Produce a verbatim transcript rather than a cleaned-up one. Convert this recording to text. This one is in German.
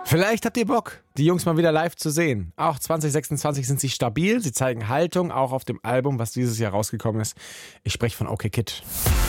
Vielleicht habt ihr Bock, die Jungs mal wieder live zu sehen. Auch zwanzig sechsundzwanzig sind sie stabil, sie zeigen Haltung, auch auf dem Album, was dieses Jahr rausgekommen ist. Ich spreche von OK Kid.